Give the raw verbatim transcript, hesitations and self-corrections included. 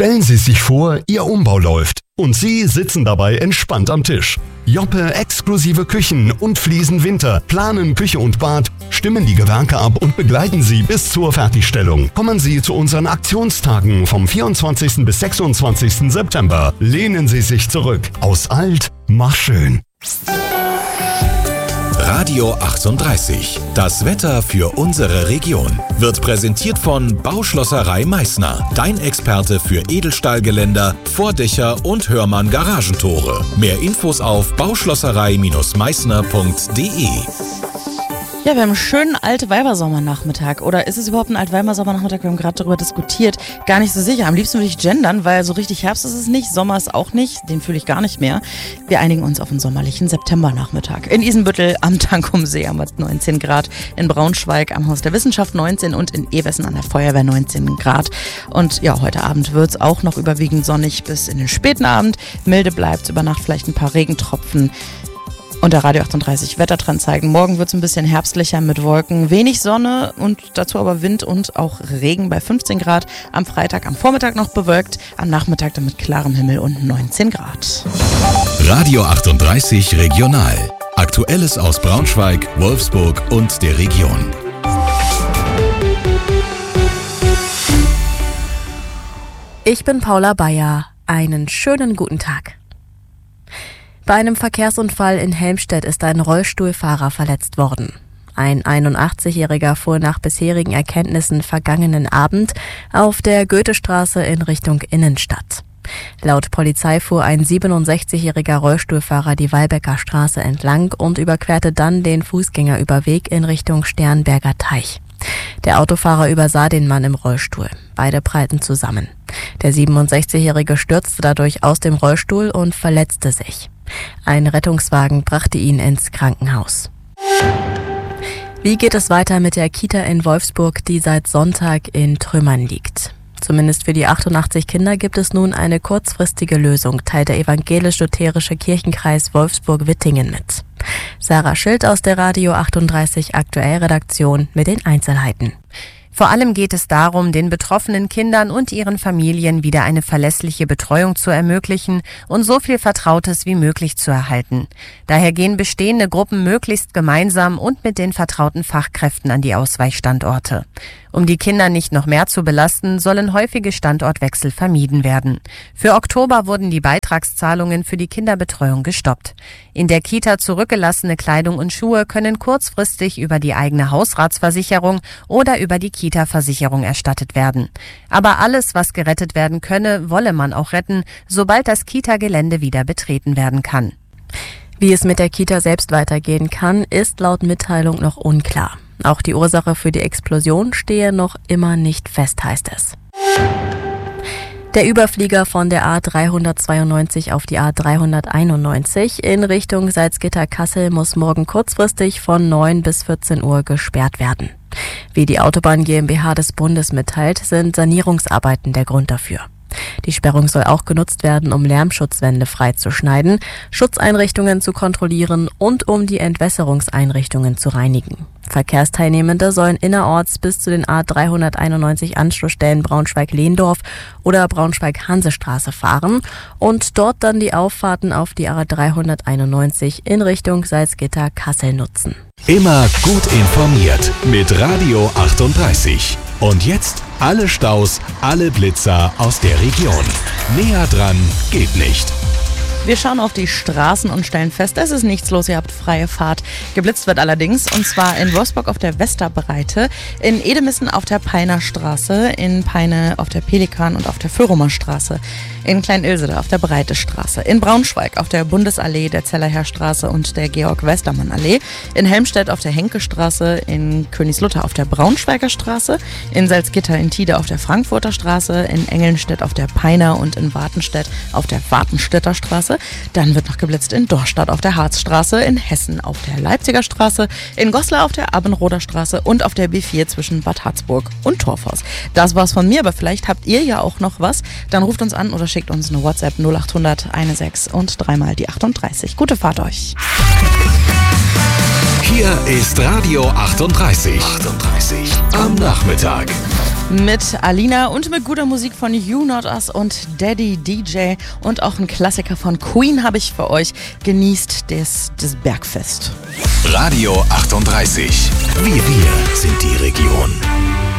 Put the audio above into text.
Stellen Sie sich vor, Ihr Umbau läuft und Sie sitzen dabei entspannt am Tisch. Joppe exklusive Küchen und Fliesen Winter planen Küche und Bad, stimmen die Gewerke ab und begleiten Sie bis zur Fertigstellung. Kommen Sie zu unseren Aktionstagen vom vierundzwanzigsten bis sechsundzwanzigsten September. Lehnen Sie sich zurück. Aus alt, mach schön. Radio achtunddreißig. Das Wetter für unsere Region wird präsentiert von Bauschlosserei Meißner. Dein Experte für Edelstahlgeländer, Vordächer und Hörmann Garagentore. Mehr Infos auf bauschlosserei Meißner punkt de. Ja, wir haben einen schönen Altweibersommernachmittag. Oder ist es überhaupt ein Altweibersommernachmittag? Wir haben gerade darüber diskutiert. Gar nicht so sicher. Am liebsten würde ich gendern, weil so richtig Herbst ist es nicht, Sommer ist auch nicht. Den fühle ich gar nicht mehr. Wir einigen uns auf einen sommerlichen Septembernachmittag. In Isenbüttel am Tankumsee haben wir neunzehn Grad. In Braunschweig am Haus der Wissenschaft neunzehn und in Ewessen an der Feuerwehr neunzehn Grad. Und ja, heute Abend wird es auch noch überwiegend sonnig bis in den späten Abend. Milde bleibt, über Nacht vielleicht ein paar Regentropfen. Und der Radio achtunddreißig Wettertrend zeigen. Morgen wird es ein bisschen herbstlicher mit Wolken, wenig Sonne und dazu aber Wind und auch Regen bei fünfzehn Grad. Am Freitag am Vormittag noch bewölkt, am Nachmittag dann mit klarem Himmel und neunzehn Grad. Radio achtunddreißig Regional. Aktuelles aus Braunschweig, Wolfsburg und der Region. Ich bin Paula Bayer. Einen schönen guten Tag. Bei einem Verkehrsunfall in Helmstedt ist ein Rollstuhlfahrer verletzt worden. Ein einundachtzigjähriger fuhr nach bisherigen Erkenntnissen vergangenen Abend auf der Goethestraße in Richtung Innenstadt. Laut Polizei fuhr ein siebenundsechzigjähriger Rollstuhlfahrer die Walbecker Straße entlang und überquerte dann den Fußgängerüberweg in Richtung Sternberger Teich. Der Autofahrer übersah den Mann im Rollstuhl. Beide prallten zusammen. Der siebenundsechzigjährige stürzte dadurch aus dem Rollstuhl und verletzte sich. Ein Rettungswagen brachte ihn ins Krankenhaus. Wie geht es weiter mit der Kita in Wolfsburg, die seit Sonntag in Trümmern liegt? Zumindest für die achtundachtzig Kinder gibt es nun eine kurzfristige Lösung, teilt der evangelisch-lutherische Kirchenkreis Wolfsburg-Wittingen mit. Sarah Schild aus der Radio achtunddreißig Aktuell-Redaktion mit den Einzelheiten. Vor allem geht es darum, den betroffenen Kindern und ihren Familien wieder eine verlässliche Betreuung zu ermöglichen und so viel Vertrautes wie möglich zu erhalten. Daher gehen bestehende Gruppen möglichst gemeinsam und mit den vertrauten Fachkräften an die Ausweichstandorte. Um die Kinder nicht noch mehr zu belasten, sollen häufige Standortwechsel vermieden werden. Für Oktober wurden die Beitragszahlungen für die Kinderbetreuung gestoppt. In der Kita zurückgelassene Kleidung und Schuhe können kurzfristig über die eigene Hausratsversicherung oder über die Kita-Versicherung erstattet werden. Aber alles, was gerettet werden könne, wolle man auch retten, sobald das Kita-Gelände wieder betreten werden kann. Wie es mit der Kita selbst weitergehen kann, ist laut Mitteilung noch unklar. Auch die Ursache für die Explosion stehe noch immer nicht fest, heißt es. Der Überflieger von der A dreihundertzweiundneunzig auf die A dreihunderteinundneunzig in Richtung Salzgitter-Kassel muss morgen kurzfristig von neun bis vierzehn Uhr gesperrt werden. Wie die Autobahn GmbH des Bundes mitteilt, sind Sanierungsarbeiten der Grund dafür. Die Sperrung soll auch genutzt werden, um Lärmschutzwände freizuschneiden, Schutzeinrichtungen zu kontrollieren und um die Entwässerungseinrichtungen zu reinigen. Verkehrsteilnehmende sollen innerorts bis zu den A dreihunderteinundneunzig Anschlussstellen Braunschweig-Lehndorf oder Braunschweig-Hansestraße fahren und dort dann die Auffahrten auf die A dreihunderteinundneunzig in Richtung Salzgitter-Kassel nutzen. Immer gut informiert mit Radio achtunddreißig. Und jetzt alle Staus, alle Blitzer aus der Region. Näher dran geht nicht. Wir schauen auf die Straßen und stellen fest, es ist nichts los, ihr habt freie Fahrt. Geblitzt wird allerdings, und zwar in Wolfsburg auf der Westerbreite, in Edemissen auf der Peiner Straße, in Peine auf der Pelikan und auf der Föhrumer Straße, in Klein-Ilsede auf der Breite Straße, in Braunschweig auf der Bundesallee, der Zellerherrstraße und der Georg-Westermann-Allee, in Helmstedt auf der Henke-Straße, in Königslutter auf der Braunschweiger Straße, in Salzgitter in Tide auf der Frankfurter Straße, in Engelnstedt auf der Peiner und in Wartenstedt auf der Wartenstädter Straße. Dann wird noch geblitzt in Dorstadt auf der Harzstraße, in Hessen auf der Leipziger Straße, in Goslar auf der Abbenroder Straße und auf der B vier zwischen Bad Harzburg und Torfhaus. Das war's von mir, aber vielleicht habt ihr ja auch noch was. Dann ruft uns an oder schickt uns eine WhatsApp null acht hundert sechzehn und dreimal die achtunddreißig. Gute Fahrt euch. Hier ist Radio achtunddreißig. achtunddreißig am Nachmittag. Mit Alina und mit guter Musik von You Not Us und Daddy D J und auch ein Klassiker von Queen habe ich für euch. Genießt das, das Bergfest. Radio achtunddreißig. Wir, wir sind die Region.